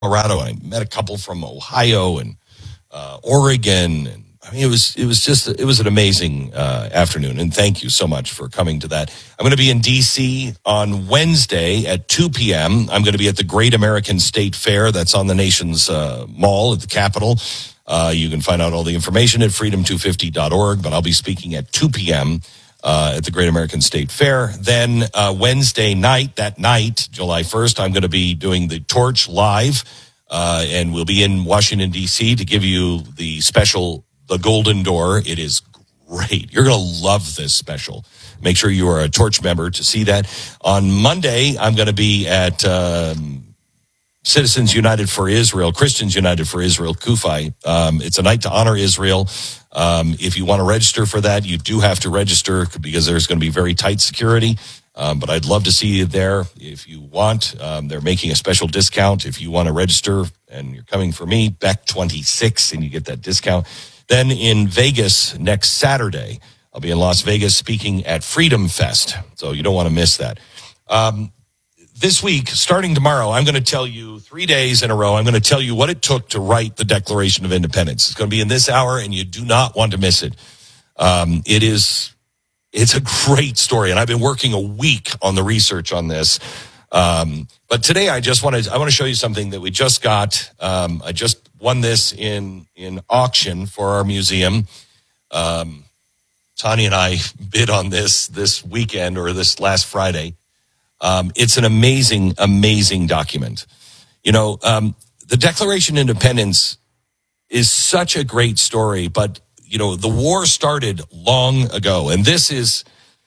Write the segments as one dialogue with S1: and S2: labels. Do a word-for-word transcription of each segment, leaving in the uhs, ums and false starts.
S1: Colorado. I met a couple from Ohio and uh, Oregon, and I mean, it was it was just it was an amazing uh, afternoon. And thank you so much for coming to that. I'm going to be in D C on Wednesday at two p.m. I'm going to be at the Great American State Fair. That's on the nation's uh, mall at the Capitol. Uh, you can find out all the information at freedom two fifty dot org. But I'll be speaking at two p.m. Uh, at the Great American State Fair. Then uh, Wednesday night, that night, July first, I'm going to be doing the Torch Live, uh, and we'll be in Washington, D C to give you the special, The Golden Door. It is great. You're going to love this special. Make sure you are a Torch member to see that. On Monday, I'm going to be at um, Citizens United for Israel, Christians United for Israel, Kufi. Um, it's a night to honor Israel. Um, if you want to register for that, you do have to register because there's going to be very tight security. Um, but I'd love to see you there if you want. Um, they're making a special discount if you want to register and you're coming for me, Beck twenty-six, and you get that discount. Then in Vegas next Saturday, I'll be in Las Vegas speaking at Freedom Fest. So you don't want to miss that. Um, This week, starting tomorrow, I'm going to tell you three days in a row, I'm going to tell you what it took to write the Declaration of Independence. It's going to be in this hour, and you do not want to miss it. Um, it is, it's a great story, and I've been working a week on the research on this. Um, but today, I just want to, I want to show you something that we just got. Um, I just won this in, in auction for our museum. Um, Tanya and I bid on this this weekend or this last Friday. Um, it's an amazing, amazing document. You know, um, the Declaration of Independence is such a great story, but, you know, the war started long ago. And this is,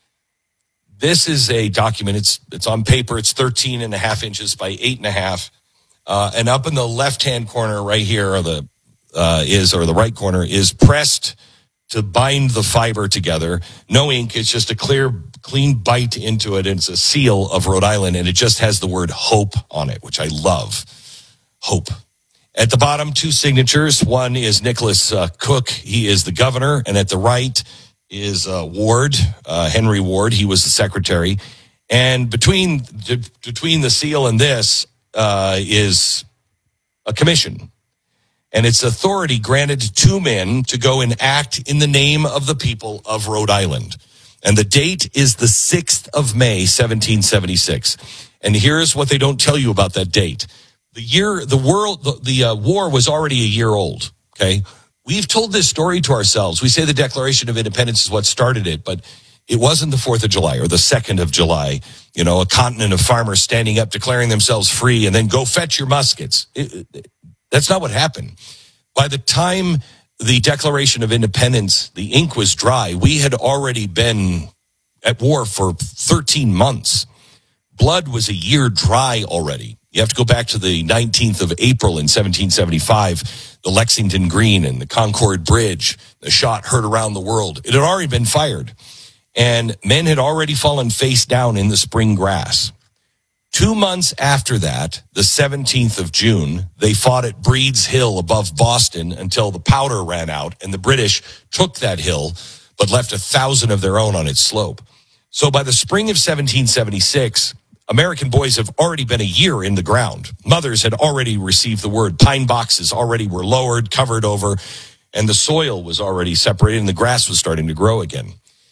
S1: this is a document. It's, it's on paper. It's thirteen and a half inches by eight and a half. Uh, and up in the left-hand corner right here, or the, uh, is, or the right corner is pressed to bind the fiber together. No ink. It's just a clear, clean bite into it. And it's a seal of Rhode Island. And it just has the word hope on it, which I love. Hope. At the bottom, two signatures. One is Nicholas uh, Cook. He is the governor. And at the right is uh, Ward, uh, Henry Ward. He was the secretary. And between, d- between the seal and this uh, is a commission. And it's authority granted to two men to go and act in the name of the people of Rhode Island. And the date is the sixth of May, seventeen seventy-six. And here's what they don't tell you about that date. The year, the world, the, the uh, war was already a year old, okay? We've told this story to ourselves. We say the Declaration of Independence is what started it, but it wasn't the fourth of July or the second of July. You know, a continent of farmers standing up, declaring themselves free, and then go fetch your muskets. It, it, That's not what happened. By the time the Declaration of Independence, the ink was dry, we had already been at war for thirteen months. Blood was a year dry already. You have to go back to the nineteenth of April in seventeen seventy-five, the Lexington Green and the Concord Bridge, the shot heard around the world. It had already been fired, and men had already fallen face down in the spring grass. Two months after that, the seventeenth of June, they fought at Breed's Hill above Boston until the powder ran out, and the British took that hill, but left a thousand of their own on its slope. So by the spring of seventeen seventy-six, American boys have already been a year in the ground. Mothers had already received the word. Pine boxes already were lowered, covered over, and the soil was already separated, and the grass was starting to grow again.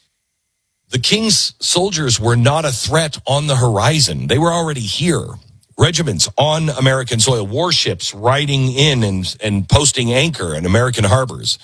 S1: The king's soldiers were not a threat on the horizon. They were already here. Regiments on American soil, warships riding in and, and posting anchor in American harbors.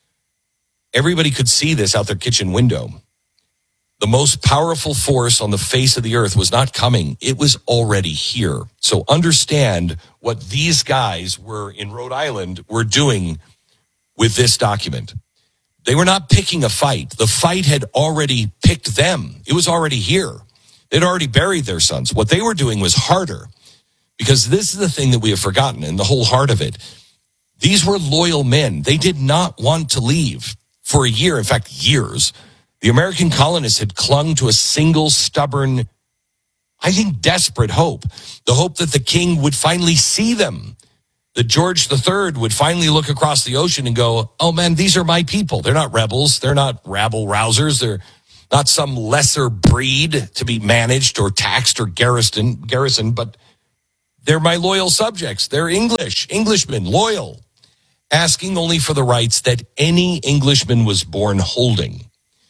S1: Everybody could see this out their kitchen window. The most powerful force on the face of the earth was not coming. It was already here. So understand what these guys were in Rhode Island were doing with this document. They were not picking a fight. The fight had already picked them. It was already here. They'd already buried their sons. What they were doing was harder, because this is the thing that we have forgotten and the whole heart of it. These were loyal men. They did not want to leave for a year. In fact, years. The American colonists had clung to a single stubborn, I think, desperate hope. The hope that the king would finally see them. That George the Third would finally look across the ocean and go, oh man, these are my people. They're not rebels. They're not rabble-rousers. They're not some lesser breed to be managed or taxed or garrisoned, garrisoned, but They're my loyal subjects. They're English, Englishmen, loyal, asking only for the rights that any Englishman was born holding.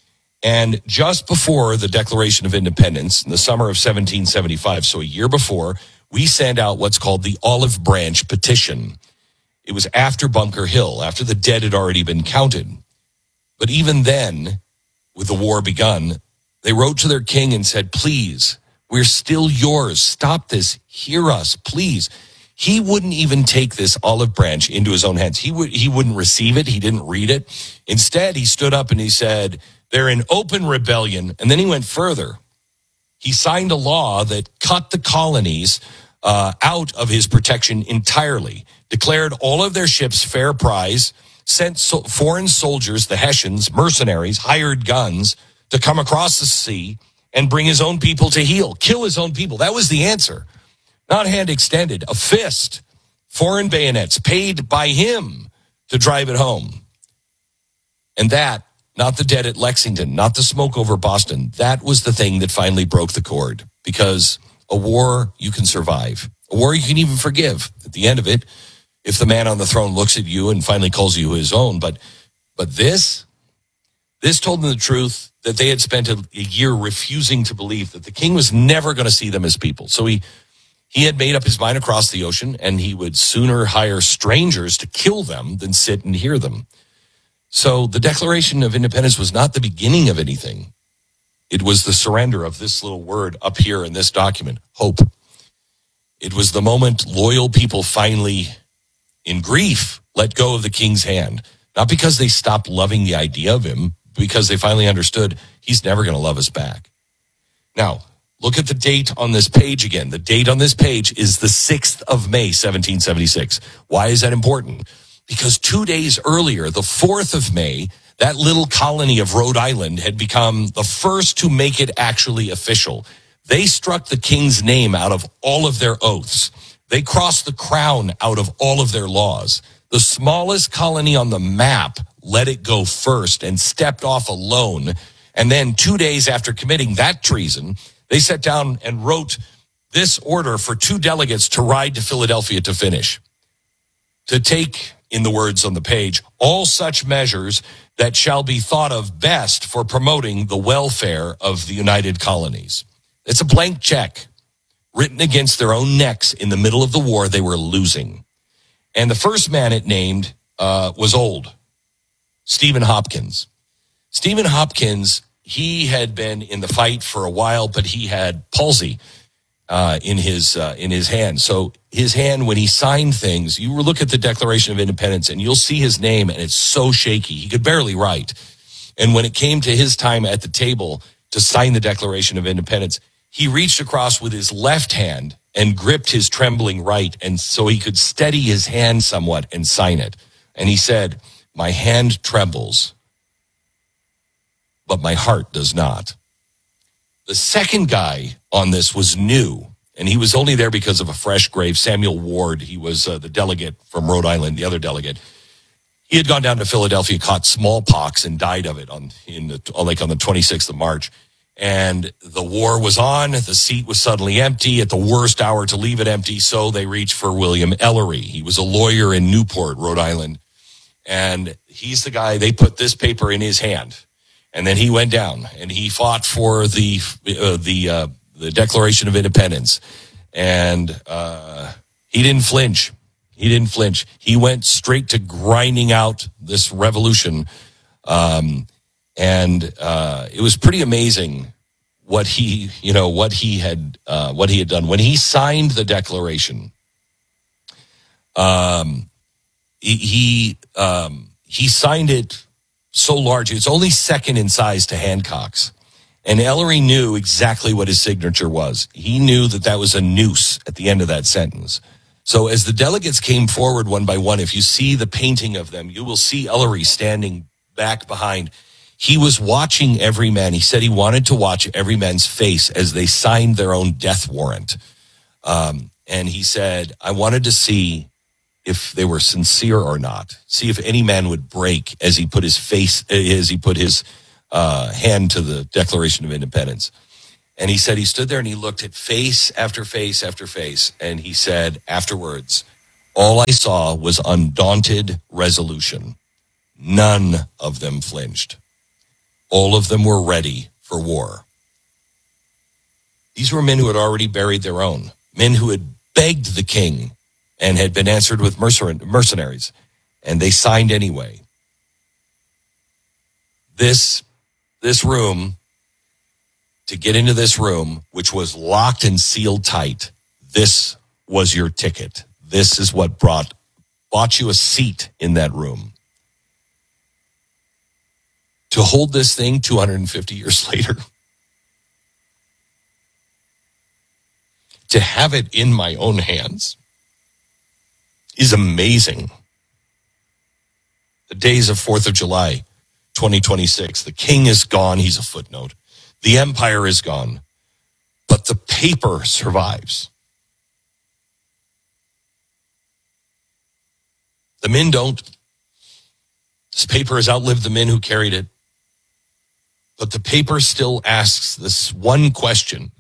S1: And just before the Declaration of Independence, in the summer of seventeen seventy-five, so a year before, we sent out what's called the Olive Branch Petition. It was after Bunker Hill, after the dead had already been counted. But even then, with the war begun, they wrote to their king and said, please, we're still yours. Stop this. Hear us, please. He wouldn't even take this olive branch into his own hands. He would, he wouldn't receive it. He didn't read it. Instead, he stood up and he said, they're in open rebellion. And then he went further. He signed a law that cut the colonies uh, out of his protection entirely, declared all of their ships fair prize, sent so- foreign soldiers, the Hessians, mercenaries, hired guns to come across the sea and bring his own people to heel, kill his own people. That was the answer. Not hand extended, a fist, foreign bayonets paid by him to drive it home. And that, not the dead at Lexington, not the smoke over Boston, that was the thing that finally broke the cord. Because a war you can survive, a war you can even forgive at the end of it, if the man on the throne looks at you and finally calls you his own. But but this, this told them the truth that they had spent a, a year refusing to believe that the king was never going to see them as people. So he he had made up his mind across the ocean, and he would sooner hire strangers to kill them than sit and hear them. So the Declaration of Independence was not the beginning of anything. It was the surrender of this little word up here in this document, hope. It was the moment loyal people finally, in grief, let go of the king's hand. Not because they stopped loving the idea of him, because they finally understood he's never going to love us back. Now, look at the date on this page again. The date on this page is the sixth of May, seventeen seventy-six. Why is that important? Because two days earlier, the fourth of May, that little colony of Rhode Island had become the first to make it actually official. They struck the king's name out of all of their oaths. They crossed the crown out of all of their laws. The smallest colony on the map let it go first and stepped off alone. And then two days after committing that treason, they sat down and wrote this order for two delegates to ride to Philadelphia to finish. To take, in the words on the page, all such measures that shall be thought of best for promoting the welfare of the United Colonies. It's a blank check written against their own necks in the middle of the war they were losing. And the first man it named uh, was old, Stephen Hopkins. Stephen Hopkins, he had been in the fight for a while, but he had palsy uh, in his uh, in his hand. So his hand, when he signed things, you look at the Declaration of Independence and you'll see his name, and it's so shaky. He could barely write. And when it came to his time at the table to sign the Declaration of Independence, he reached across with his left hand and gripped his trembling right, and so he could steady his hand somewhat and sign it. And he said, "My hand trembles, but my heart does not." The second guy on this was new, and he was only there because of a fresh grave. Samuel Ward, he was uh, the delegate from Rhode Island, the other delegate. He had gone down to Philadelphia, caught smallpox, and died of it on in the, like on the twenty-sixth of March. And the war was on. The seat was suddenly empty at the worst hour to leave it empty. So they reached for William Ellery. He was a lawyer in Newport, Rhode Island. And he's the guy, they put this paper in his hand. And then he went down and he fought for the, uh, the, uh, the Declaration of Independence. And, uh, he didn't flinch. He didn't flinch. He went straight to grinding out this revolution. Um, And uh, it was pretty amazing what he, you know, what he had, uh, what he had done when he signed the Declaration. Um, he he, um, he signed it so large; it's only second in size to Hancock's. And Ellery knew exactly what his signature was. He knew that that was a noose at the end of that sentence. So as the delegates came forward one by one, if you see the painting of them, you will see Ellery standing back behind. He was watching every man. He said he wanted to watch every man's face as they signed their own death warrant. Um, and he said, I wanted to see if they were sincere or not. See if any man would break as he put his face, as he put his uh, hand to the Declaration of Independence. And he said he stood there and he looked at face after face after face. And he said afterwards, all I saw was undaunted resolution. None of them flinched. All of them were ready for war. These were men who had already buried their own, men who had begged the king and had been answered with mercenaries, and they signed anyway. This, this room, to get into this room, which was locked and sealed tight, this was your ticket. This is what brought, bought you a seat in that room. To hold this thing two hundred fifty years later, to have it in my own hands is amazing. The days of fourth of July, twenty twenty-six, the king is gone. He's a footnote. The empire is gone, but the paper survives. The men don't. This paper has outlived the men who carried it. But the paper still asks this one question.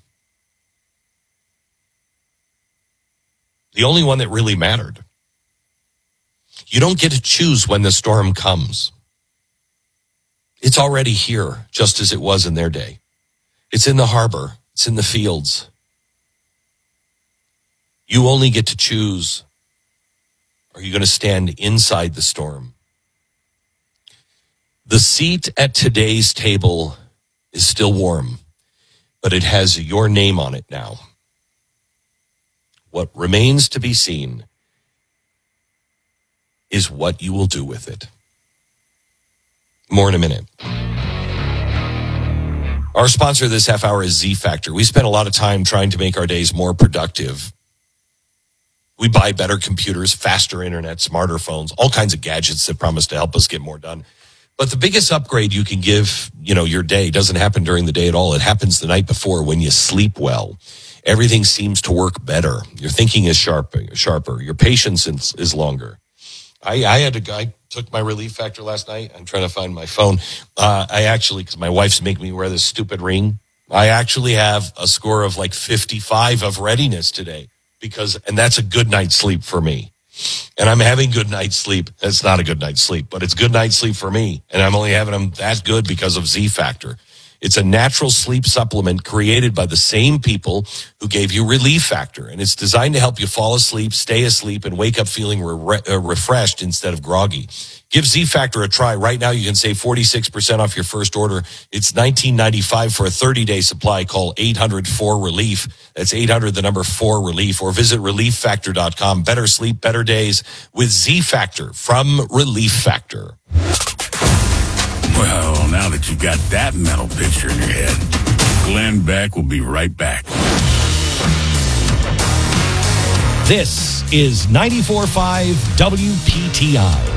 S1: The only one that really mattered. You don't get to choose when the storm comes. It's already here, just as it was in their day. It's in the harbor. It's in the fields. You only get to choose. Are you going to stand inside the storm? The seat at today's table is still warm, but it has your name on it now. What remains to be seen is what you will do with it. More in a minute. Our sponsor this half hour is Z Factor. We spend a lot of time trying to make our days more productive. We buy better computers, faster internet, smarter phones, all kinds of gadgets that promise to help us get more done. But the biggest upgrade you can give, you know, your day doesn't happen during the day at all. It happens the night before when you sleep well. Everything seems to work better. Your thinking is sharp, sharper. Your patience is, is longer. I, I had a guy took my Relief Factor last night. I'm trying to find my phone. Uh, I actually, because my wife's making me wear this stupid ring, I actually have a score of like fifty-five of readiness today because, and that's a good night's sleep for me. And I'm having good night's sleep. It's not a good night's sleep, but it's good night's sleep for me. And I'm only having them that good because of Z Factor. It's a natural sleep supplement created by the same people who gave you Relief Factor. And it's designed to help you fall asleep, stay asleep, and wake up feeling re- uh, refreshed instead of groggy. Give Z Factor a try. Right now, you can save forty-six percent off your first order. It's nineteen ninety-five for a thirty-day supply. Call eight hundred four relief. That's eight hundred, the number four relief. Or visit relief factor dot com. Better sleep, better days with Z Factor from Relief Factor.
S2: Well, now that you've got that mental picture in your head, Glenn Beck will be right back.
S3: This is ninety-four point five W P T I.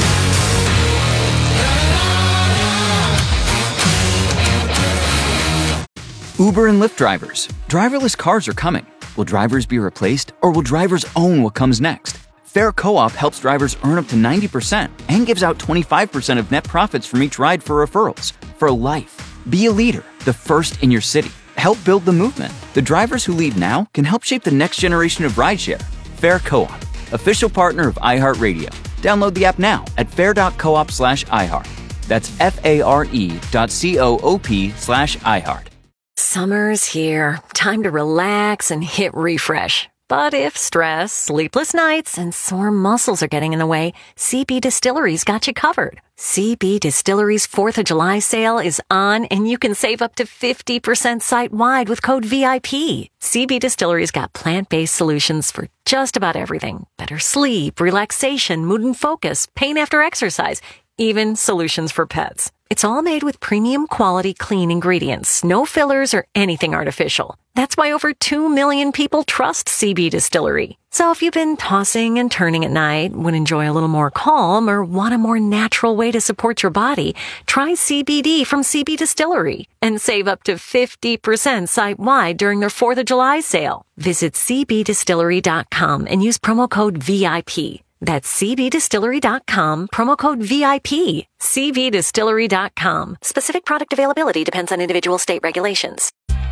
S4: Uber and Lyft drivers. Driverless cars are coming. Will drivers be replaced, or will drivers own what comes next? Fair Co-op helps drivers earn up to ninety percent and gives out twenty-five percent of net profits from each ride for referrals. For life. Be a leader, the first in your city. Help build the movement. The drivers who lead now can help shape the next generation of rideshare. Fair Co-op, official partner of iHeartRadio. Download the app now at fair.coop slash iHeart. That's F-A-R-E dot C-O-O-P slash iHeart.
S5: Summer's here. Time to relax and hit refresh. But if stress, sleepless nights, and sore muscles are getting in the way, C B Distillery's got you covered. C B Distillery's fourth of July sale is on, and you can save up to fifty percent site-wide with code V I P. C B Distillery's got plant-based solutions for just about everything. Better sleep, relaxation, mood and focus, pain after exercise, even solutions for pets. It's all made with premium quality clean ingredients, no fillers or anything artificial. That's why over two million people trust C B Distillery. So if you've been tossing and turning at night, would enjoy a little more calm, or want a more natural way to support your body, try C B D from C B Distillery and save up to fifty percent site-wide during their fourth of July sale. Visit c b distillery dot com and use promo code V I P. That's c b distillery dot com, promo code V I P. c b distillery dot com. Specific product availability depends on individual state regulations.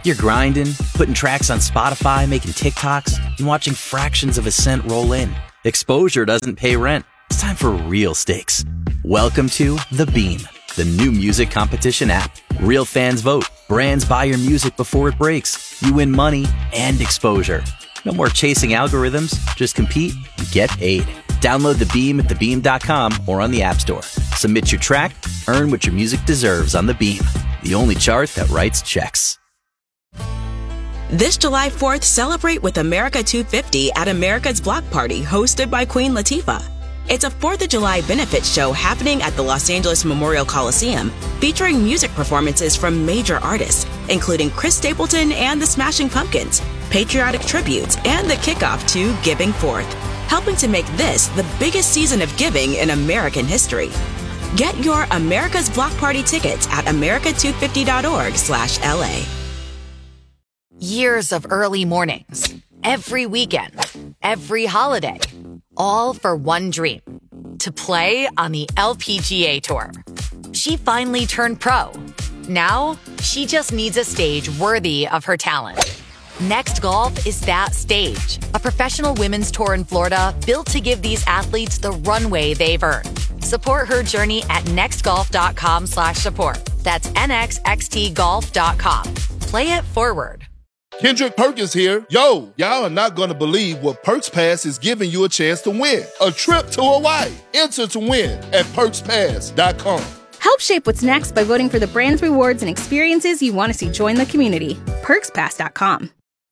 S6: You're grinding, putting tracks on Spotify, making TikToks, and watching fractions of a cent roll in. Exposure doesn't pay rent. It's time for real stakes. Welcome to The Beam, the new music competition app. Real fans vote. Brands buy your music before it breaks. You win money and exposure. No more chasing algorithms. Just compete and get paid. Download The Beam at the beam dot com or on the App Store. Submit your track, earn what your music deserves on The Beam, the only chart that writes checks.
S7: This July fourth, celebrate with America two fifty at America's Block Party, hosted by Queen Latifah. It's a fourth of July benefit show happening at the Los Angeles Memorial Coliseum, featuring music performances from major artists, including Chris Stapleton and the Smashing Pumpkins, patriotic tributes, and the kickoff to Giving Forth, helping to make this the biggest season of giving in American history. Get your America's Block Party tickets at america two fifty dot org slash L A.
S8: Years of early mornings, every weekend, every holiday, all for one dream, to play on the L P G A Tour. She finally turned pro. Now, she just needs a stage worthy of her talent. Next Golf is that stage, a professional women's tour in Florida built to give these athletes the runway they've earned. Support her journey at nextgolf.com slash support. That's N X X T golf dot com. Play it forward.
S9: Kendrick Perkins here. Yo, y'all are not going to believe what Perks Pass is giving you a chance to win. A trip to Hawaii. Enter to win at perks pass dot com.
S10: Help shape what's next by voting for the brands, rewards, and experiences you want to see join the community. perks pass dot com.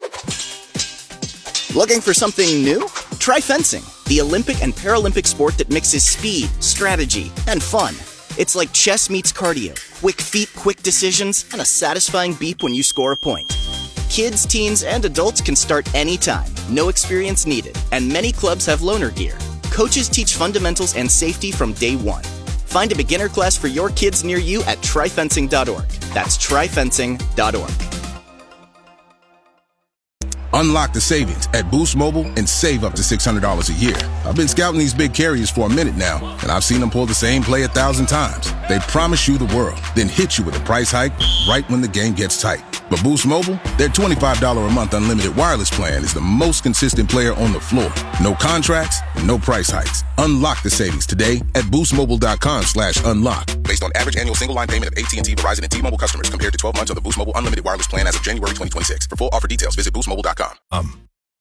S11: Looking for something new? Try fencing, the Olympic and Paralympic sport that mixes speed, strategy, and fun. It's like chess meets cardio. Quick feet, quick decisions, and a satisfying beep when you score a point. Kids, teens, and adults can start anytime. No experience needed. And many clubs have loaner gear. Coaches teach fundamentals and safety from day one. Find a beginner class for your kids near you at try fencing dot org. That's try fencing dot org.
S12: Unlock the savings at Boost Mobile and save up to six hundred dollars a year. I've been scouting these big carriers for a minute now, and I've seen them pull the same play a thousand times. They promise you the world, then hit you with a price hike right when the game gets tight. But Boost Mobile, their twenty-five dollars a month unlimited wireless plan is the most consistent player on the floor. No contracts, no price hikes. Unlock the savings today at boost mobile dot com slash unlock. Based on average annual single line payment of A T and T, Verizon, and T-Mobile customers compared to twelve months of the Boost Mobile unlimited wireless plan as of January twenty twenty-six. For full offer details, visit boost mobile dot com.
S3: Um,